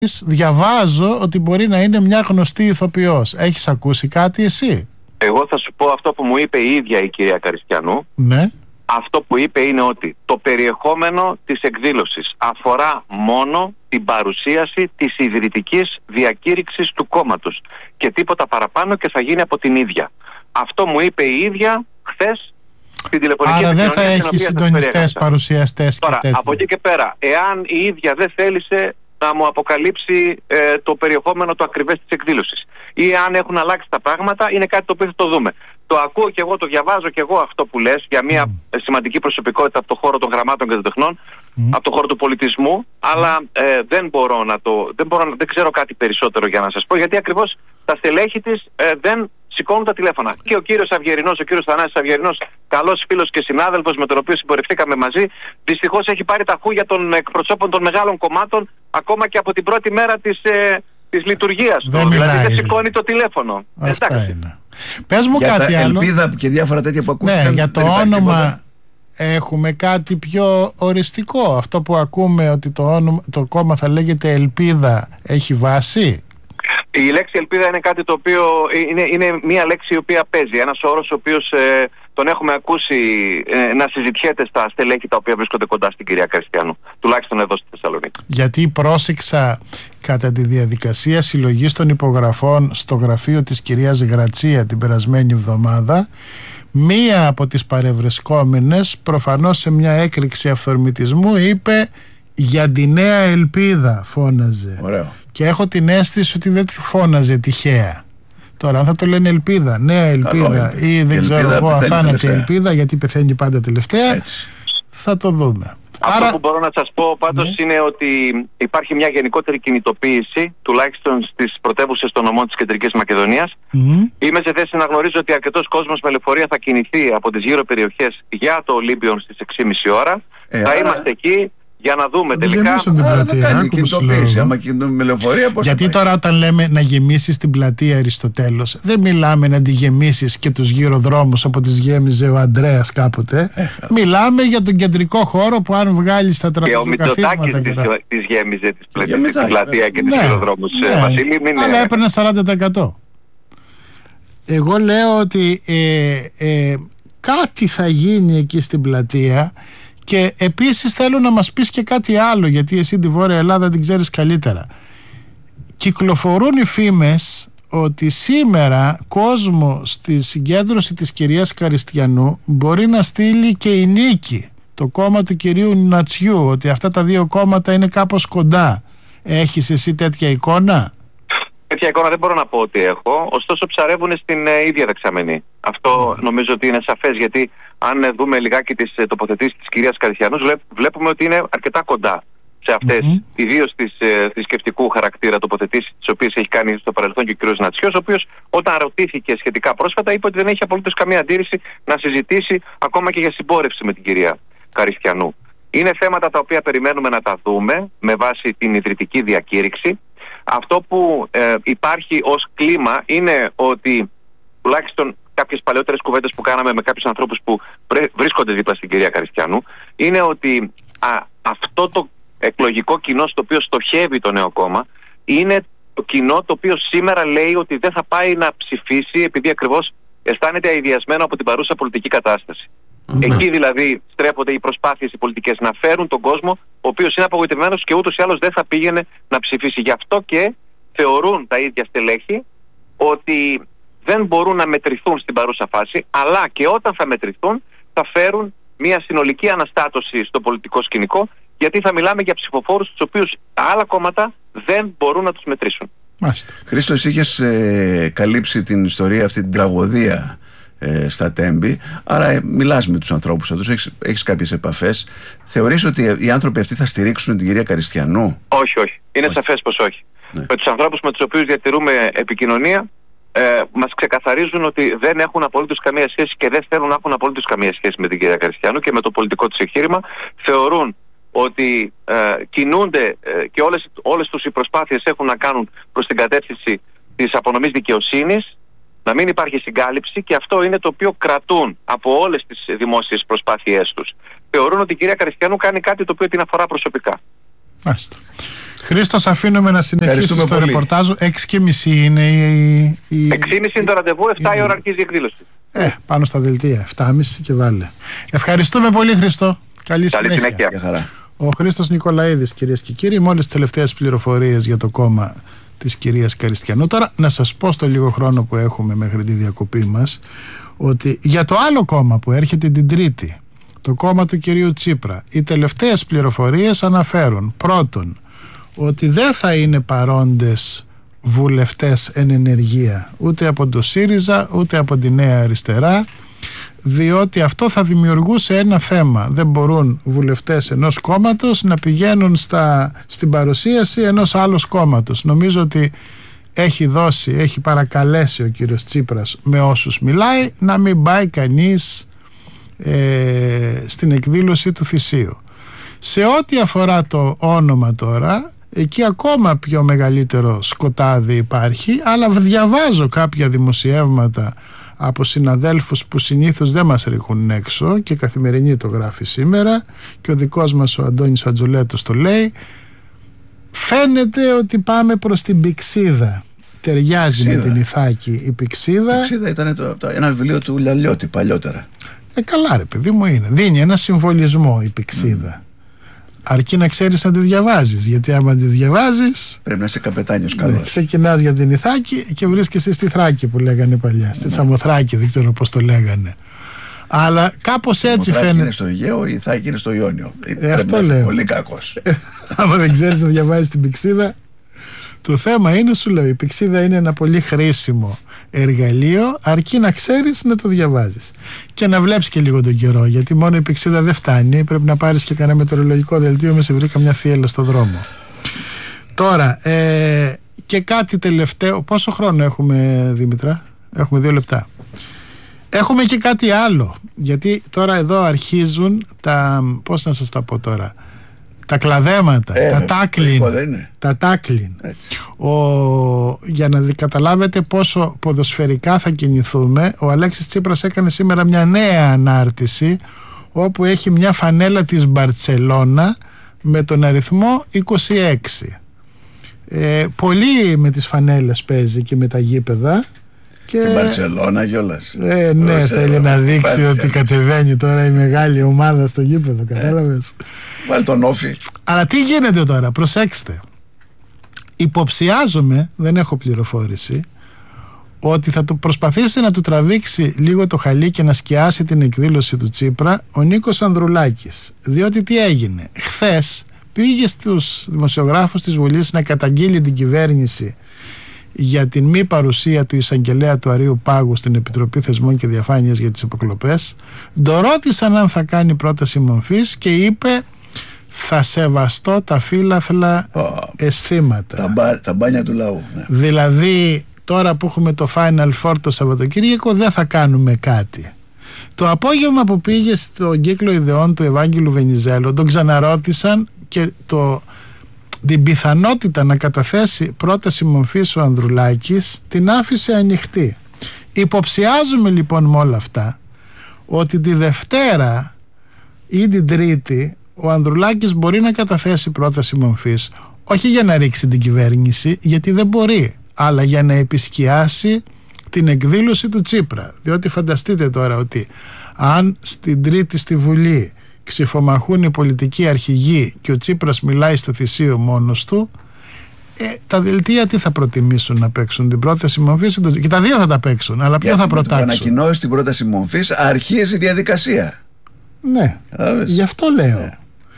Διαβάζω ότι μπορεί να είναι μια γνωστή ηθοποιός. Έχεις ακούσει κάτι εσύ? Εγώ θα σου πω αυτό που μου είπε η ίδια η κυρία Καριστιανού. Ναι. Αυτό που είπε είναι ότι το περιεχόμενο της εκδήλωσης αφορά μόνο την παρουσίαση της ιδρυτικής διακήρυξης του κόμματος και τίποτα παραπάνω, και θα γίνει από την ίδια. Αυτό μου είπε η ίδια χθες στην τηλεφωνική επικοινωνία. Άρα δεν θα έχει συντονιστές, παρουσιαστές και τέτοια. Από εκεί και πέρα, εάν η ίδια δεν θέλησε να μου αποκαλύψει το περιεχόμενο το ακριβές της εκδήλωσης, ή αν έχουν αλλάξει τα πράγματα, είναι κάτι το οποίο θα το δούμε. Το ακούω και εγώ, το διαβάζω και εγώ αυτό που λες για μια σημαντική προσωπικότητα από το χώρο των γραμμάτων και των τεχνών, από το χώρο του πολιτισμού, αλλά δεν ξέρω κάτι περισσότερο για να σας πω, γιατί ακριβώς τα στελέχη της δεν σηκώνουν τα τηλέφωνα. Και ο κύριος Αυγερινός, ο κύριος Θανάσης Αυγερινός, καλός φίλος και συνάδελφος με τον οποίο συμπορευτήκαμε μαζί, δυστυχώς έχει πάρει τα χούγια των εκπροσώπων των μεγάλων κομμάτων ακόμα και από την πρώτη μέρα της λειτουργίας του. Δηλαδή δεν σηκώνει το τηλέφωνο. Αυτά είναι. Πες μου για κάτι τα άλλο. Ελπίδα και διάφορα τέτοια που ακούστηκαν. Ναι, για το όνομα έχουμε κάτι πιο οριστικό? Αυτό που ακούμε ότι το κόμμα θα λέγεται Ελπίδα έχει βάση? Η λέξη ελπίδα είναι κάτι το οποίο είναι μια λέξη η οποία παίζει. Ένας όρος ο οποίος τον έχουμε ακούσει να συζητιέται στα στελέχη τα οποία βρίσκονται κοντά στην κυρία Καριστιανού, τουλάχιστον εδώ στη Θεσσαλονίκη. Γιατί πρόσεξα κατά τη διαδικασία συλλογής των υπογραφών στο γραφείο της κυρίας Γρατσία την περασμένη εβδομάδα, μία από τις παρευρισκόμενες, προφανώς σε μια έκρηξη αυθορμητισμού, είπε «Για τη νέα ελπίδα» φώναζε. Ωραίο. Και έχω την αίσθηση ότι δεν τη φώναζε τυχαία. Τώρα αν θα το λένε ελπίδα, νέα ελπίδα ή δεν ξέρω εγώ, αθάνατη ελπίδα, γιατί πεθαίνει πάντα τελευταία, έτσι. Θα το δούμε. Αυτό που μπορώ να σας πω πάντως είναι ότι υπάρχει μια γενικότερη κινητοποίηση, τουλάχιστον στις πρωτεύουσες των νομών της Κεντρικής Μακεδονίας. Είμαι σε θέση να γνωρίζω ότι αρκετός κόσμος με λεωφορεία θα κινηθεί από τις γύρω περιοχές για το Ολύμπιον στις 6.30 ώρα. Θα είμαστε εκεί για να δούμε τελικά. Γιατί τώρα όταν λέμε να γεμίσεις την πλατεία Αριστοτέλους, δεν μιλάμε να τη γεμίσεις και τους γύρω δρόμους από τις γέμιζε ο Ανδρέας κάποτε. Μιλάμε για τον κεντρικό χώρο που αν βγάλεις τα τραπεζοκαθίσματα. Και ο Μητσοτάκης τις γέμιζε την πλατεία και τους γύρω δρόμους. Βασίλη, αλλά έπαιρνε 40%. Εγώ λέω ότι κάτι θα γίνει εκεί στην πλατεία. Και επίσης θέλω να μας πεις και κάτι άλλο, γιατί εσύ τη Βόρεια Ελλάδα την ξέρεις καλύτερα. Κυκλοφορούν οι φήμες ότι σήμερα κόσμο στη συγκέντρωση της κυρίας Καριστιανού μπορεί να στείλει και η Νίκη, το κόμμα του κυρίου Νατσιού, ότι αυτά τα δύο κόμματα είναι κάπως κοντά. Έχεις εσύ τέτοια εικόνα? Τέτοια εικόνα δεν μπορώ να πω ότι έχω, ωστόσο ψαρεύουν στην ίδια δεξαμενή. Αυτό νομίζω ότι είναι σαφές, γιατί αν δούμε λιγάκι τις τοποθετήσεις της κυρίας Καριστιανού, βλέπουμε ότι είναι αρκετά κοντά σε αυτές, ιδίως τις θρησκευτικού χαρακτήρα τοποθετήσεις, τις οποίες έχει κάνει στο παρελθόν και ο κ. Νατσιός, ο οποίος όταν ρωτήθηκε σχετικά πρόσφατα είπε ότι δεν έχει απολύτως καμία αντίρρηση να συζητήσει ακόμα και για συμπόρευση με την κυρία Καριστιανού. Είναι θέματα τα οποία περιμένουμε να τα δούμε με βάση την ιδρυτική διακήρυξη. Αυτό που υπάρχει ως κλίμα είναι ότι, τουλάχιστον κάποιες παλαιότερες κουβέντες που κάναμε με κάποιους ανθρώπους που βρίσκονται δίπλα στην κυρία Καριστιανού, είναι ότι αυτό το εκλογικό κοινό στο οποίο στοχεύει το νέο κόμμα είναι το κοινό το οποίο σήμερα λέει ότι δεν θα πάει να ψηφίσει επειδή ακριβώς αισθάνεται αηδιασμένο από την παρούσα πολιτική κατάσταση. Εκεί δηλαδή στρέφονται οι προσπάθειες οι πολιτικές να φέρουν τον κόσμο, ο οποίος είναι απογοητευμένος και ούτως ή άλλως δεν θα πήγαινε να ψηφίσει. Γι' αυτό και θεωρούν τα ίδια στελέχη ότι δεν μπορούν να μετρηθούν στην παρούσα φάση, αλλά και όταν θα μετρηθούν θα φέρουν μια συνολική αναστάτωση στο πολιτικό σκηνικό, γιατί θα μιλάμε για ψηφοφόρους τους οποίους τα άλλα κόμματα δεν μπορούν να τους μετρήσουν. Χρήστο, εσύ είχες καλύψει την ιστορία αυτή, την τραγωδία στα Τέμπη, άρα μιλάς με τους ανθρώπους αυτούς, έχεις κάποιες επαφές. Θεωρείς ότι οι άνθρωποι αυτοί θα στηρίξουν την κυρία Καριστιανού? Όχι. Είναι σαφές πως όχι. Με τους ανθρώπους με τους οποίους διατηρούμε επικοινωνία, μας ξεκαθαρίζουν ότι δεν έχουν απολύτως καμία σχέση και δεν θέλουν να έχουν απολύτως καμία σχέση με την κυρία Καριστιανού και με το πολιτικό της εγχείρημα. Θεωρούν ότι κινούνται και όλες τους οι προσπάθειες έχουν να κάνουν προς την κατεύθυνση της απονομής δικαιοσύνης, να μην υπάρχει συγκάλυψη, και αυτό είναι το οποίο κρατούν από όλες τις δημόσιες προσπάθειές τους. Θεωρούν ότι η κυρία Καριστιανού κάνει κάτι το οποίο την αφορά προσωπικά. Χρήστος, αφήνουμε να συνεχίσεις το ρεπορτάζ. 6:30 είναι η 6:30 είναι το ραντεβού, 7 η ώρα αρχίζει η εκδήλωση. Πάνω στα δελτία, 7:30 και βάλε. Ευχαριστούμε πολύ, Χρήστο. Καλή συνέχεια. Ο Χρήστος Νικολαίδης, κυρίες και κύριοι, με όλες τις τελευταίες πληροφορίες για το κόμμα της κυρίας Καριστιανού. Τώρα να σας πω στο λίγο χρόνο που έχουμε μέχρι τη διακοπή μας, ότι για το άλλο κόμμα που έρχεται την Τρίτη, το κόμμα του κυρίου Τσίπρα, οι τελευταίες πληροφορίες αναφέρουν πρώτον ότι δεν θα είναι παρόντες βουλευτές εν ενεργεία ούτε από το ΣΥΡΙΖΑ ούτε από τη Νέα Αριστερά, διότι αυτό θα δημιουργούσε ένα θέμα. Δεν μπορούν βουλευτές ενός κόμματος να πηγαίνουν στην παρουσίαση ενός άλλους κόμματος. Νομίζω ότι έχει παρακαλέσει ο κύριος Τσίπρας με όσους μιλάει να μην πάει κανείς στην εκδήλωση του θυσίου. Σε ό,τι αφορά το όνομα τώρα, εκεί ακόμα πιο μεγαλύτερο σκοτάδι υπάρχει, αλλά διαβάζω κάποια δημοσιεύματα από συναδέλφους που συνήθως δεν μας ρίχνουν έξω και Καθημερινή το γράφει σήμερα και ο δικός μας ο Αντώνης Ατζολέτος το λέει. Φαίνεται ότι πάμε προς την Πυξίδα. Ταιριάζει με την Ιθάκη η Πυξίδα. Η Πυξίδα ήταν ένα βιβλίο του Λαλιώτη παλιότερα. Καλά ρε παιδί μου, είναι. Δίνει ένα συμβολισμό η Πυξίδα. Αρκεί να ξέρεις να τη διαβάζεις, γιατί άμα τη διαβάζεις πρέπει να είσαι καπετάνιος καλός. Ξεκινάς για την Ιθάκη και βρίσκεσαι στη Θράκη που λέγανε παλιά, στη Σαμοθράκη, δεν ξέρω πώς το λέγανε. Αλλά κάπως έτσι φαίνεται. Είναι στο Αιγαίο, η Ιθάκη είναι στο Ιόνιο. Αυτό λέω. Πολύ κακός. Άμα δεν ξέρεις να διαβάζεις την Πυξίδα. Το θέμα είναι, σου λέω, η Πυξίδα είναι ένα πολύ χρήσιμο εργαλείο, αρκεί να ξέρεις να το διαβάζεις και να βλέπεις και λίγο τον καιρό, γιατί μόνο η Πυξίδα δεν φτάνει, πρέπει να πάρεις και κανένα μετεωρολογικό δελτίο με σε βρήκα μια θύελα στο δρόμο. Τώρα και κάτι τελευταίο. Πόσο χρόνο έχουμε, Δήμητρα? Έχουμε 2 λεπτά. Έχουμε και κάτι άλλο, γιατί τώρα εδώ αρχίζουν πώς να σας τα πω τώρα, τα κλαδέματα, τα τάκλιν. Για να καταλάβετε πόσο ποδοσφαιρικά θα κινηθούμε, ο Αλέξης Τσίπρας έκανε σήμερα μια νέα ανάρτηση όπου έχει μια φανέλα της Μπαρτσελώνα με τον αριθμό 26. Πολύ με τις φανέλες παίζει και με τα γήπεδα. Και η Μπαρτσελώνα κιόλας. Ναι, θέλει να δείξει ότι κατεβαίνει τώρα η μεγάλη ομάδα στο γήπεδο, κατάλαβες. Βάλει τον Όφη. Αλλά τι γίνεται τώρα, προσέξτε. Υποψιάζομαι, δεν έχω πληροφόρηση, ότι θα προσπαθήσει να του τραβήξει λίγο το χαλί και να σκιάσει την εκδήλωση του Τσίπρα ο Νίκος Ανδρουλάκης. Διότι τι έγινε? Χθες πήγε στους δημοσιογράφους της Βουλής να καταγγείλει την κυβέρνηση για την μη παρουσία του εισαγγελέα του Αρείου Πάγου στην Επιτροπή Θεσμών και Διαφάνειας για τις υποκλοπές. Το ρώτησαν αν θα κάνει πρόταση μορφής και είπε θα σεβαστώ τα φύλαθλα αισθήματα. Τα μπάνια του λαού. Ναι. Δηλαδή τώρα που έχουμε το Final Four το Σαββατοκύριακο δεν θα κάνουμε κάτι. Το απόγευμα που πήγε στον κύκλο ιδεών του Ευάγγελου Βενιζέλου τον ξαναρώτησαν και την πιθανότητα να καταθέσει πρόταση μορφής ο Ανδρουλάκης την άφησε ανοιχτή. Υποψιάζουμε λοιπόν με όλα αυτά ότι τη Δευτέρα ή την Τρίτη ο Ανδρουλάκης μπορεί να καταθέσει πρόταση μορφής, όχι για να ρίξει την κυβέρνηση, γιατί δεν μπορεί, αλλά για να επισκιάσει την εκδήλωση του Τσίπρα. Διότι φανταστείτε τώρα ότι αν στην Τρίτη στη Βουλή ξυφομαχούν οι πολιτικοί αρχηγοί και ο Τσίπρας μιλάει στο θυσίο μόνος του, τα δελτία τι θα προτιμήσουν να παίξουν, την πρόταση μορφής? Και τα δύο θα τα παίξουν, αλλά ποιο θα προτάξουν? Για να ανακοινώσει την πρόταση μορφής αρχίζει η διαδικασία. Ναι, γι' αυτό λέω.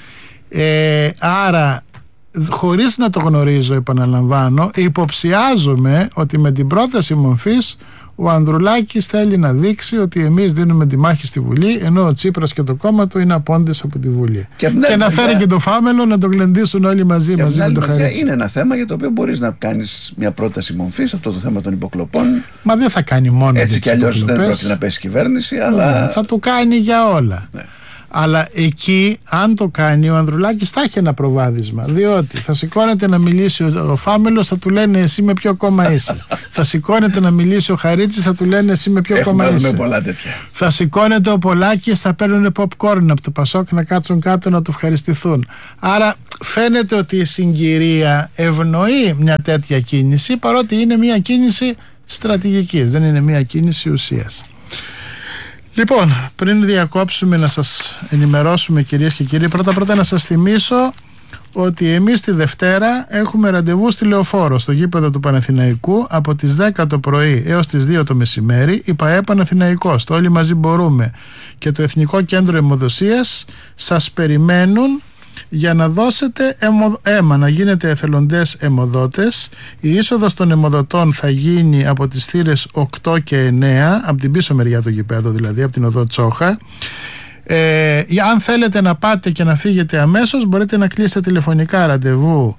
Άρα χωρίς να το γνωρίζω, επαναλαμβάνω, υποψιάζομαι ότι με την πρόταση μορφής ο Ανδρουλάκης θέλει να δείξει ότι εμείς δίνουμε τη μάχη στη Βουλή, ενώ ο Τσίπρας και το κόμμα του είναι απόντες από τη Βουλή. Και να φέρει και το φάμελο να το γλεντήσουν όλοι μαζί με το Χαρίτσι. Είναι ένα θέμα για το οποίο μπορείς να κάνεις μια πρόταση μορφής, αυτό το θέμα των υποκλοπών. Μα δεν θα κάνει μόνο έτσι κι αλλιώς δεν πρόκειται να πέσει κυβέρνηση, αλλά θα το κάνει για όλα. Ναι. Αλλά εκεί, αν το κάνει, ο Ανδρουλάκης θα έχει ένα προβάδισμα. Διότι θα σηκώνεται να μιλήσει ο Φάμελος, θα του λένε εσύ με ποιο κόμμα είσαι. Θα σηκώνεται να μιλήσει ο Χαρίτσης, θα του λένε εσύ με ποιο κόμμα είσαι. Πολλά τέτοια. Θα σηκώνεται ο Πολάκης, θα παίρνουν popcorn από το Πασόκ να κάτσουν κάτω να του ευχαριστηθούν. Άρα φαίνεται ότι η συγκυρία ευνοεί μια τέτοια κίνηση, παρότι είναι μια κίνηση στρατηγικής, δεν είναι μια κίνηση ουσίας. Λοιπόν, πριν διακόψουμε να σας ενημερώσουμε, κυρίες και κύριοι, πρώτα να σας θυμίσω ότι εμείς τη Δευτέρα έχουμε ραντεβού στη Λεωφόρο, στο γήπεδο του Παναθηναϊκού, από τις 10 το πρωί έως τις 2 το μεσημέρι, η ΠΑΕ Παναθηναϊκός, το Όλοι Μαζί Μπορούμε και το Εθνικό Κέντρο Αιμοδοσίας σας περιμένουν για να δώσετε αίμα, να γίνετε εθελοντές αιμοδότες. Η είσοδος των αιμοδοτών θα γίνει από τις θύρες 8 και 9, από την πίσω μεριά του γηπέδου, δηλαδή από την οδό Τσόχα. Αν θέλετε να πάτε και να φύγετε αμέσως, μπορείτε να κλείσετε τηλεφωνικά ραντεβού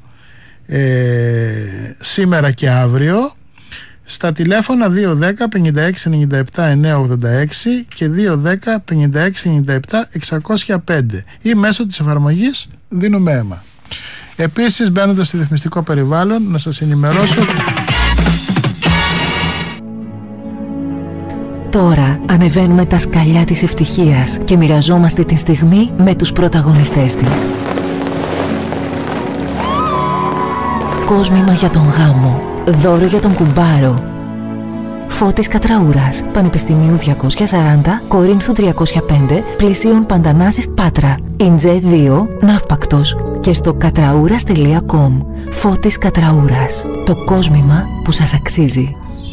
σήμερα και αύριο στα τηλέφωνα 210 56 97 986 και 210 56 97 605 ή μέσω της εφαρμογής Δίνουμε Αίμα. Επίσης, μπαίνοντας στη διαφημιστικό περιβάλλον, να σας ενημερώσω. Τώρα ανεβαίνουμε τα σκαλιά της ευτυχίας και μοιραζόμαστε τη στιγμή με τους πρωταγωνιστές της. Κόσμημα για τον γάμο. Δώρο για τον κουμπάρο. Φώτης Κατραούρας, Πανεπιστημίου 240, Κορίνθου 305, Πλησίων Παντανάσης Πάτρα. Ιντζέ 2, Ναύπακτος. Και στο κατραούρας.com. Φώτης Κατραούρας. Το κόσμημα που σας αξίζει.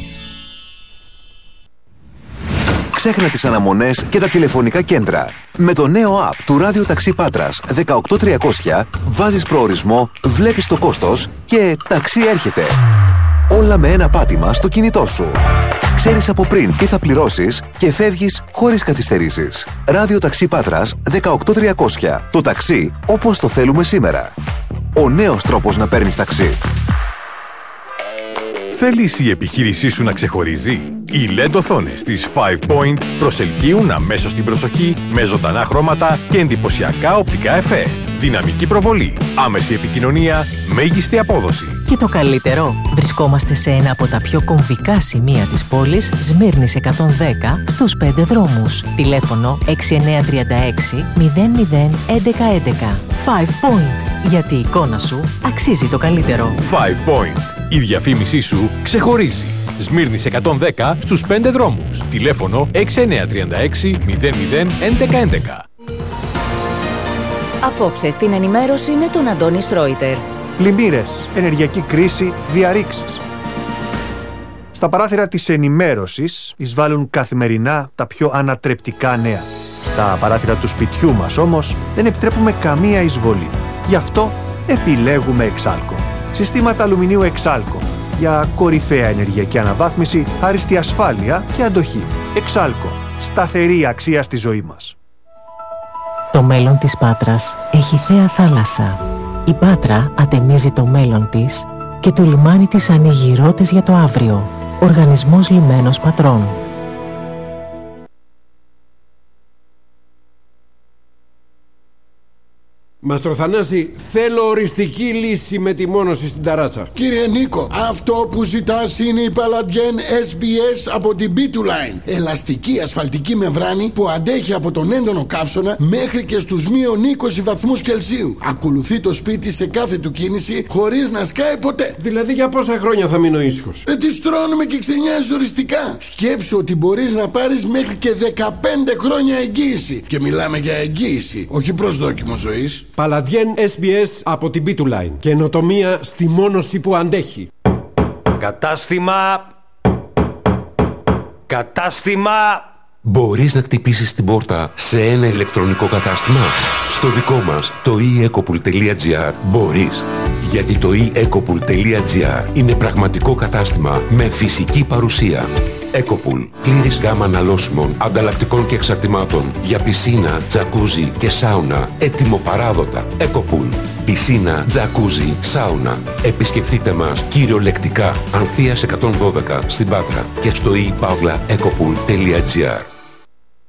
Ξέχνα τις αναμονές και τα τηλεφωνικά κέντρα. Με το νέο app του Ράδιο Ταξί Πάτρας 18300 βάζεις προορισμό, βλέπεις το κόστος και ταξί έρχεται. Όλα με ένα πάτημα στο κινητό σου. Ξέρεις από πριν τι θα πληρώσεις και φεύγεις χωρίς καθυστερήσεις. Ράδιο Ταξί Πάτρας 18300. Το ταξί όπως το θέλουμε σήμερα. Ο νέος τρόπος να παίρνεις ταξί. Θέλεις η επιχείρησή σου να ξεχωρίζει? Οι LED οθόνες της 5 Point προσελκύουν αμέσως την προσοχή με ζωντανά χρώματα και εντυπωσιακά οπτικά εφέ. Δυναμική προβολή, άμεση επικοινωνία, μέγιστη απόδοση. Και το καλύτερο, βρισκόμαστε σε ένα από τα πιο κομβικά σημεία της πόλης, Σμύρνης 110, στους 5 δρόμους. Τηλέφωνο 6936 00 1111. 5 Point, γιατί η εικόνα σου αξίζει το καλύτερο. 5 Point. Η διαφήμισή σου ξεχωρίζει. Σμύρνης 110 στους 5 δρόμους. Τηλέφωνο 6936 00 1111. Απόψε στην ενημέρωση με τον Αντώνη Σρόιτερ. Πλημμύρες, ενεργειακή κρίση, διαρρήξεις. Στα παράθυρα της ενημέρωσης εισβάλλουν καθημερινά τα πιο ανατρεπτικά νέα. Στα παράθυρα του σπιτιού μας όμως δεν επιτρέπουμε καμία εισβολή. Γι' αυτό επιλέγουμε Εξάλκο. Συστήματα αλουμινίου Εξάλκο για κορυφαία ενεργειακή αναβάθμιση, άριστη ασφάλεια και αντοχή. Εξάλκο. Σταθερή αξία στη ζωή μας. Το μέλλον της Πάτρας έχει θέα θάλασσα. Η Πάτρα ατενίζει το μέλλον της και το λιμάνι της ανοίγει ρότες για το αύριο. Οργανισμός Λιμένος Πατρών. Μαστρο Θανάση, θέλω οριστική λύση με τη μόνωση στην ταράτσα. Κύριε Νίκο, αυτό που ζητάς είναι η Παλαντιέν SBS από την B2Line. Ελαστική ασφαλτική μεμβράνη που αντέχει από τον έντονο καύσωνα μέχρι και στους μείον 20 βαθμούς Κελσίου. Ακολουθεί το σπίτι σε κάθε του κίνηση χωρίς να σκάει ποτέ. Δηλαδή για πόσα χρόνια θα μείνω ήσυχος? Τι στρώνουμε και ξενιάζεις οριστικά. Σκέψου ότι μπορείς να πάρεις μέχρι και 15 χρόνια εγγύηση. Και μιλάμε για εγγύηση, όχι προσδόκιμο ζωής. Παλαντιέν SBS από την B2Line. Καινοτομία στη μόνωση που αντέχει. Κατάστημα. Μπορείς να χτυπήσεις την πόρτα σε ένα ηλεκτρονικό κατάστημα? Στο δικό μας, το eEcopool.gr, μπορείς. Γιατί το eEcopool.gr είναι πραγματικό κατάστημα με φυσική παρουσία. Ecopool. Πλήρης γάμα αναλώσιμων, ανταλλακτικών και εξαρτημάτων για πισίνα, τζακούζι και σάουνα. Έτοιμο παράδοτα. Ecopool. Πισίνα, τζακούζι, σάουνα. Επισκεφτείτε μας κυριολεκτικά. Ανθείας 112 στην Πάτρα και στο ePavlaEcopool.gr.